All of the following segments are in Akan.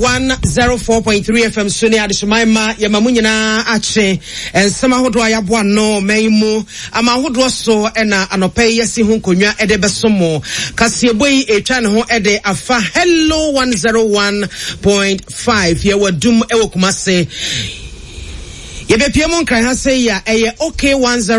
104.3 FM Suni Adishmaima Yamamunyina Ache and Samahodwa Yabwa no Meimu Amahodwa so ena anope yesi hunkonya ede besomo Kasieboi echan ho ede afa hello 101.5 Yewa dum ewo kumase Yebe Piemon Kran say ya okay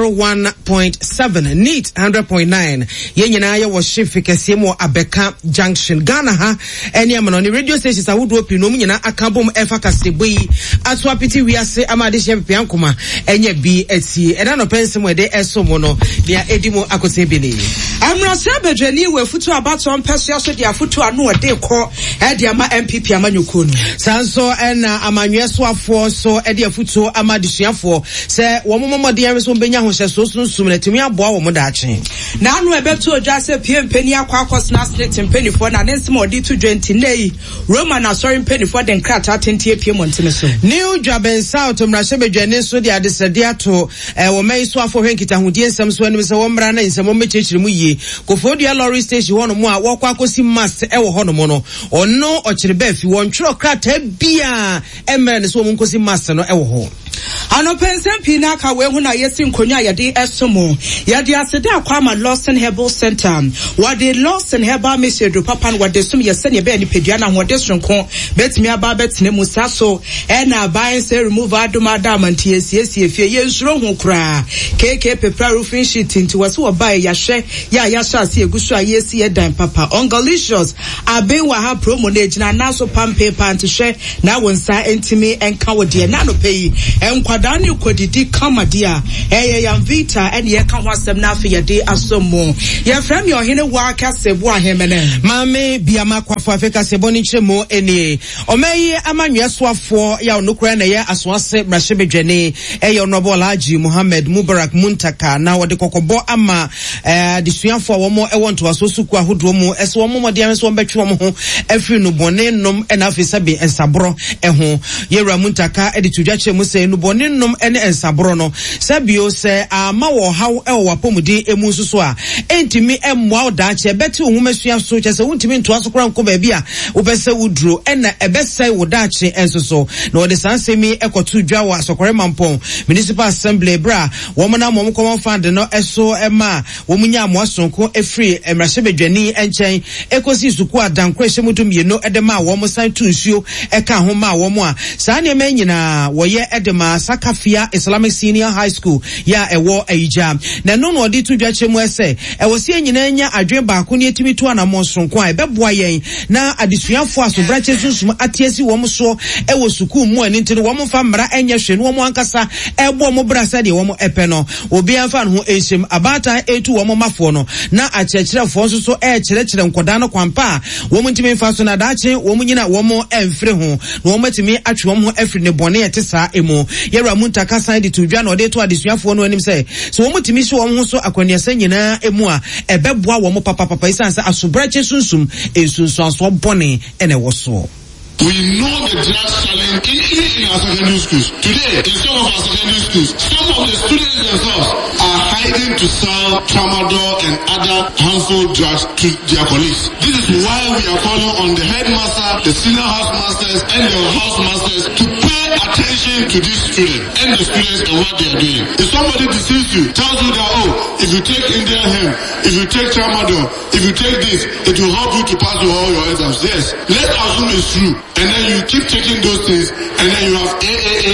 101.7 neat 100.9 Yenyina ya was shift Kesiemo Abeka Junction Ghana ha any amano radio stations I would open no nyina akabom efa kasebui atwapiti we ase amade she piankoma enye bi ati eda no pensem we de esomo no dia edimo akosebele amrase bedwani we futu abaton peso so dia futu anu ode ko e dia ma MPP amanyoko no sanso ena amanweso afo so e dia futu amadisuafo se wo momode yareso benya ho hyeso sunsun na timi aboa wo modache na anu ebeto odwa se piempeni akwakosna street mpenifo na nensem odi 220 nei Roman asori mpenifo den krata tentie piemontene so New Jaben South mrashe bedwane so dia desede ato wo meiso afo hwenkita hodie nsem so anim se wo mra na nsem wo mechechiri mu yi Kofodia lorry station hono mu a wokwa akosi mast wo hono mo no ono okire ba fi won twro krata bia emre ne so wo nkosi mast no wo ho Anopensen pina ka we hu na yesi nkonya yade esomo yade asede akwama Lawson Herbal Center wade Lawson Herbal Mesedo papa no wade sum yese ne be ni pedua na hode sonko betimi aba betene musa so na buy say remove adoma diamond yesiesie fie yensuro hu kra KK paper roofing sheet into wase wo buy ya hwe ya sha ase egusu ayesi edan papa ongalicious abenwa ha promo na ejina na so pam paper antihwe na wonsa entimi enka wode na no pay enkwadani kodidi kamadia yamvita ene ye ka hwasem na afi yede asomo ye frame your hene wa kasebo ahemene mame biama kwafo afeka sebo ni chemo ene omeyi amanwesoafo ya onokura na ye asoase brashe bedwane onobo Alhaji Muhammad Mubarak Muntaka na wode kokobo ama disuafo womo ewonto asosuku ahodo mu ese womo mode ameso betwe womo ho afri no bone nom ena afesabe ensabro eho Yewura Muntaka editudwa chemu se no bone nom ene ensabro no sabio se ama wo haw ewo wapomudi emu suso a entimi emwa odache beti ohumesua so chese wuntimi nto asokora nko ba bia wopese wudro ena ebese wodache ensoso na wode sansemi ekotu dwa wa asokore mampon municipal assembly bra womna momkom fund no eso ema womunya amoasonko efri emrahebedwani enchen ekosi suku adankro ehemudum yeno edema wom san tunsuo eka ho ma wom a saa ne manyina woye edema Sakafia Islamic Senior High School ya ewo eija na no no di tudwa chemu ese ewosie nyina nya adwen baako ne etimi to na monsonko a ebeboa yen na adisuafo asobrache sunsum atiesi wom so ewo suku mu ani ntino wom fa mra enye hwe no wom ankasa ebo mo brasa de wom epe no obi anfa no ho ehim abata etu wom mafo no na akyerkyerefo nso so kyerkyere nkoda no kwampa wom ntimi fa so na daache wom nyina wom emfre ho na wom atimi atwe wom ho afri ne bone etesa emu Yewura Muntaka side to dwa na ode to adisuafo no anim say so wo mutimi hwe wo ho so akwanuasa nyina emu a ebeboa wo mo papa isanse asobrache sunsum ensunsu aso bone ene wo so We know the drugs challenge in our secondary schools. Today, in some of our secondary schools, some of the students themselves are hiding to sell tramadol and other harmful drugs to their colleagues. This is why we are calling on the headmaster, the senior housemasters, and the housemasters to pay attention to these students and the students and what they are doing. If somebody deceives you, tells you that, if you take Indian hemp, if you take tramadol, if you take this, it will help you to pass all your exams. Yes, let's assume it's true. And then you keep taking those things, and then you have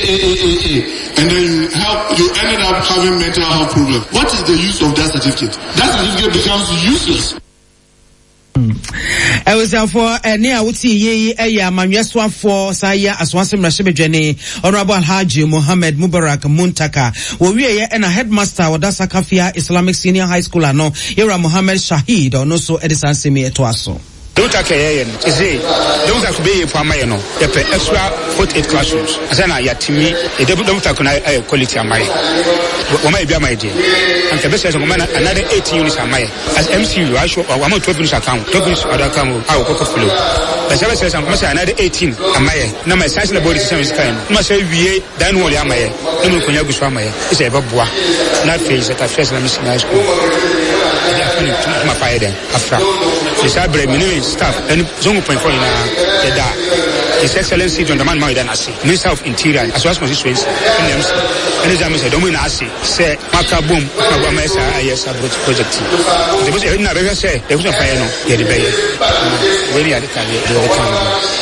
and then you ended up having mental health problems. What is the use of that certificate? That certificate becomes useless. I was for near Uti ye amanweso for saya aswase mrahebedwane Honorable Alhaji Muhammad Mubarak Muntaka wo wie and a headmaster oda Sakafia Islamic Senior High School ano Yewura Muhammad Shahid ono so edisan semi etoaso Don't take care is don't have to be for my no extra 48 classrooms asana ya timi don't take na quality am my wo my be my dear and the best is another 18 units am my as MCU I show am 12 units account 12 units other account I will flow the service is another 18 am my na my size na body system is kind na say wie dan wo ya my no me konya gusu am my is e beboa na face that face na mission high school my fire then after the cyber staff and 0.4 in the His Excellency John Dramani Mahama Nase, Minister of Interior, as well as constituency, NMC, and his Amisa Domina Nase, say, Makabum, Kabamesa, Ayesa project. The most in a say, there was a fire, the debate. Very at the time.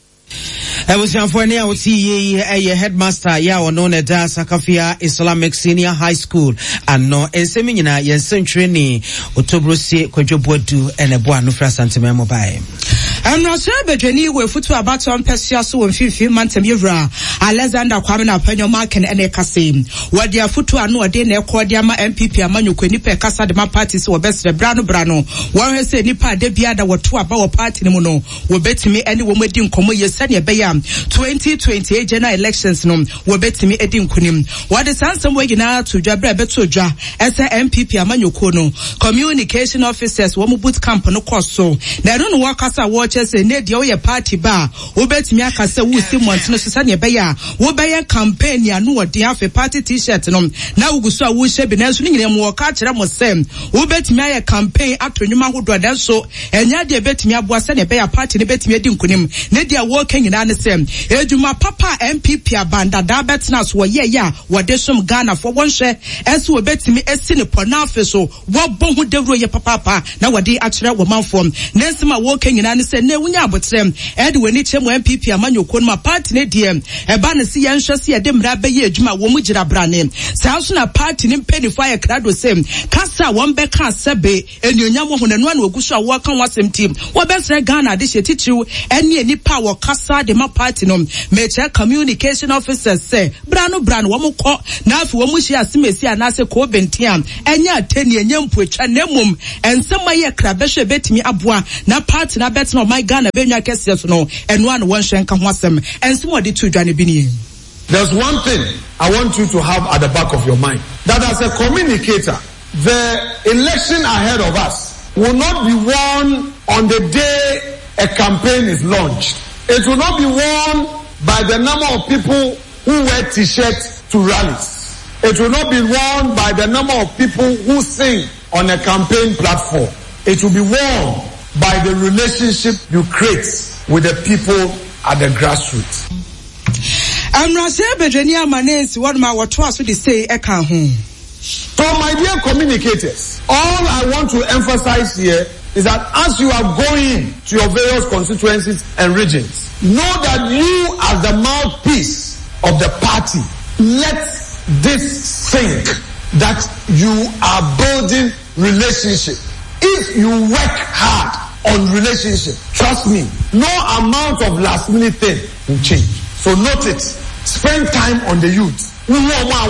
Ebusianfoni a woti ye headmaster ya ono ne da Sakafia Islamic Senior High School ano ensemi nyina yensentwe ni Otobrosie Kwadwobodu enebo no fra santeme mobile. Amrasa bedwani we futu abaton pesia so wonfifi mantem yewra Alexander Kwame na panyo marken ene kase wode afutu ano ode na ekode ama MPP amanyoko nipa kasa de ma party so obesre brano won se nipa de bia da woto aba wo party ni mu no wo betimi ene wo madi nkomo yesane ebeya 2028 general elections no wo betimi edi nkunim wode sansem we gina to dwabra beto dwa ese MPP amanyoko no communication officers wo mu boot camp no koso na no wakasa wo chese ne dia wo party ba wo betimi akasa wo si montino so sane ebeya wo beya campaign ya no wode afa party t-shirt no na uguso a wo hye na so nyine mo ka kire mo sem wo betimi aye campaign atonyuma hodo da so enya de betimi aboa sane ebeya party ne betimi edi nkunim ne dia wo kanyina ne sem ejuma papa MPP abanda da betna so ye ya wode som Ghana for wonhwe enso wo betimi esi ne pona afi so wo bo hu dewro ye papa na wode akire wo manfom nensima wo kanyina ne se na wunya abotrem ede weni chem MPP amanyoko no ma party ne die eba ne se ye nhwe se ye de mra be ye ejuma wo mu gira brane sanso na party ne mpenifa ye krado sem kasa won be ka sebe enuonyam ho na no na oguso a wo kan wasem team wo be sre Ghana de hye titiw ene nipa wo kasa de ma party no meche communication officers say brano wo mu ko na afi wo mu hye asemesi anase ko bentiam enya ateni enye mpuetwa na mum ensema ye krabehwe betimi aboa na party na betna my Ghana benwa kese so no eno an won hwenka ho asem ensema de to dwane bi ni. There's one thing I want you to have at the back of your mind, that as a communicator, the election ahead of us will not be won on the day a campaign is launched. It will not be won by the number of people who wear t-shirts to rallies. It will not be won by the number of people who sing on a campaign platform. It will be won by the relationship you create with the people at the grassroots. Amrase bedwani amanensi what ma woto aso de say eka ho. So my dear communicators, all I want to emphasize here is that as you are going to your various constituencies and regions, know that you as the mouthpiece of the party, let this sink that you are building relationship. If you work hard on relationship, trust me, no amount of last minute thing will change. So note it. Spend time on the youth. Youth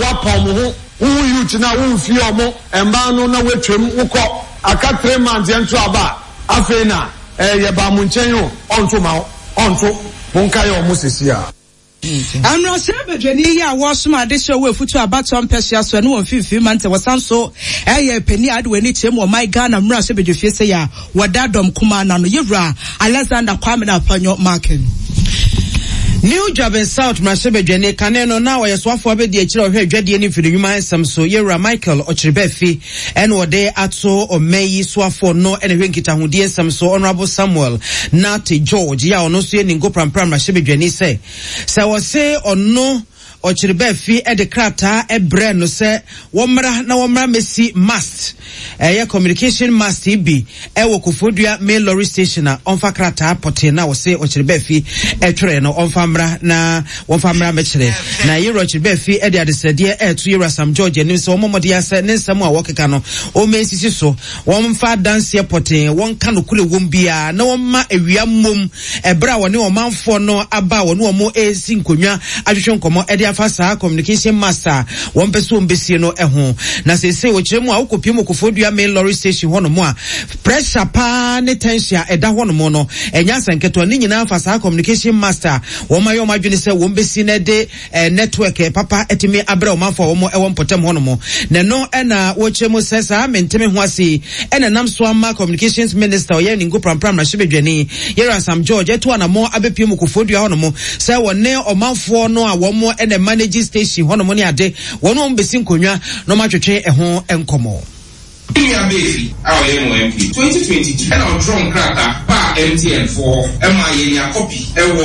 na fi omo emba no na wetwem ukọ aka 3 months ento aba afena ye ba mu nchen yo onto monka yo mo sesia. Amra sebedwani ya wosoma de show we futu abaton pesia so no 15 months wasanso penny adweni chem o my Ghana mra sebedwefie se ya wadadom kuma na no yewra Alexander Kwame na panyo marken. New job in South Mashebedwene kaneno na wayeswafo abedi akire ohwe adwade ni firi nwuma ensam so yewra Michael Ochiribefi ene wode ato omeyi swafo no ene hwenkita hodi ensam so Honorable Samuel Nati George ya ono so ye ningo prampram Mashebedwene se wose ono Ochiribefi ede krata ebre no se womra mesi must communication must bi wo Kofodua main lorry station na onfa krata pote na wose Ochiribefi etwere no onfa mra na wonfa mra mekire na yero Ochiribefi ede adesede to yero Sam George ni so momode ya se ne nsam a wokeka no o mensisi so wonfa dance pote wonka no kule wombia na wonma awia mom ebra woni omanfo no aba woni omo esi nkonwa adwehwe nkomo ede afasa communication master won peso mbesie no eho na sese wo kiremu a wokopie mu Kofodua main lorry station hono mo a pressure pa ne tension eda hono mo no enya sanketo ne nyina afasa communication master won mayo madwene se won besi na de network papa etimi abre o manfo wo mo e won potem hono mo ne no na wo kiremu sesa menteme ho ase ena nam so ama communications minister oye ningo prampram na Shebedwene yera Sam George eto na mo abepie mu Kofodua hono mo se wonne o manfo no a wo mo ena manage station hono mo ne ade wono mbesi nkonwa no matwetwe eho enkomo Ilia Befi, our MOMP, 2022, and our drum cracker, MTN for MIA copy,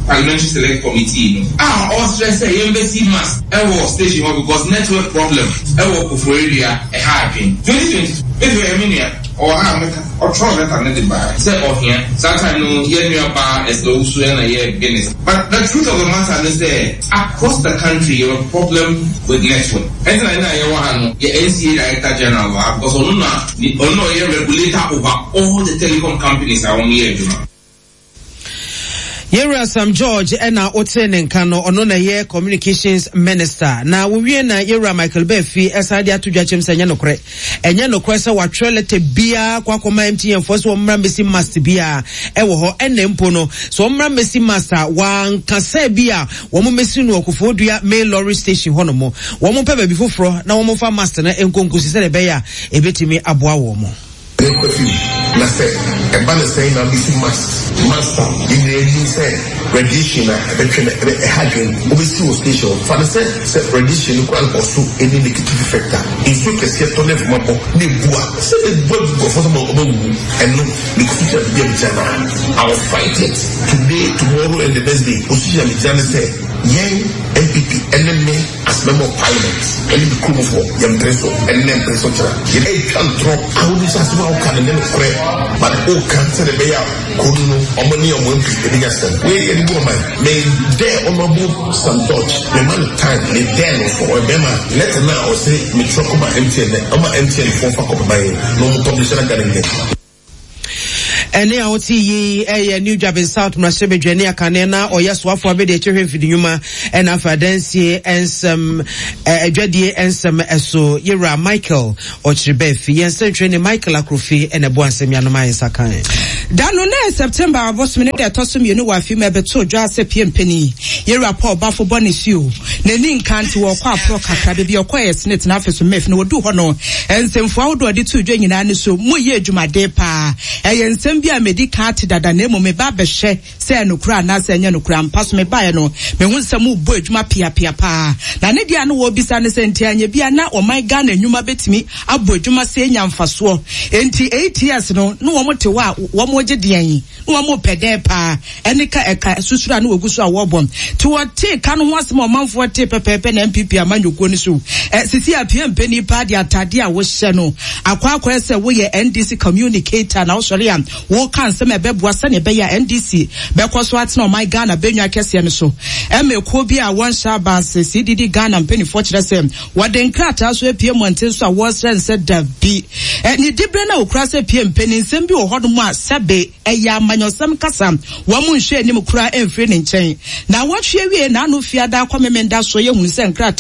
parliamentary select committee all stress say embassy must station because network problem for area a happen 2020 or try better than buy say here sometimes no nearby as those who are business. But the truth of the matter is that across the country you have a problem with network. And I know your NCA Director General because on regulator over all the telecom companies are on here. Yera Sam George ena Oten Nkano ono na ye communications minister na wowie na Yera Michael Befi esade atodwa chem se enye nokre se watwe lete bia kwa koma MTN force wo mra mesi master bia ewo ho ene mpo no so mra mesi master wan kasa bia wo mo mesi no okofodua main lorry station hono mo wo mo pe ba bi foforo na wo mo fa master na enkonkosi se de be ya ebetimi aboa wo mo na say e ba na say na bisi master in the say radiation na e hadwen obesi wo station for the say radiation ko also any negative factor in so que c'est ton level mabo ne bua c'est le bua go for some obawu and no the future be jana I will fight it today tomorrow and the next day position the jana say yen MPP enemy as member of parliament and the crew for yam preso and then preso tra you can drop how this as well can then pray but all cancer the bear kono omoni omwe the gaston we any woman may there honorable some dodge the man time the den for bema let now say me troko ba MTN for by no publisher garden. Ene a oti yi new job in South Mrashebe Dwene akanena oyeswafo abede chehwe fidinuma ena fadensie ensem adwadie ensem eso Yera Michael Ochribefi yense training Michael Akrofi ene bo ansem yanoma yensakan dano na September abosome de tosum yenu wa fi mebeto dwa asepie mpeni Yera Paul bafo bonisiu neni nkanti wo kwa pro kakra de bi okoye senate na afeso mef na wodu ho no ensemfo awodo de tu dwa nyina ne so moye adwumade pa ensem bia medical dada na emo me ba behwe se no kura na se nya no kura mpaso me ba no me hu nsem ubo adwuma pia pa na ne dia no wo bisa ne se ntianye bia na o my Ghana enwuma betimi abo adwuma se nya mfaso enti 8 years no wo mote wa wo mo gyedean no wo mo pede pa enika eka susura no wogu so a wo bom ti wo te ka no ho asem o manfo te pepepe na MPP amanyoko ni so sisi apia mpeni pa dia atade a wo hye no akwa se wo ye NDC communicator na wo sori am wo kan se me beboa se ne be ya NDC bekoso atena o my Ghana benwa kese ne so emeko bi a won shabas CDD Ghana mpeni fo kire se wode nkrata so apie monten so a wo sren se da bi ni dibre na okura se apie mpeni nsem bi wo hodom a sebe eya amanyosem kasa wo mu nhwe ni mkura emfre ne nchen na wo hwe wie na no fiada kwamemenda so ye hu se nkrata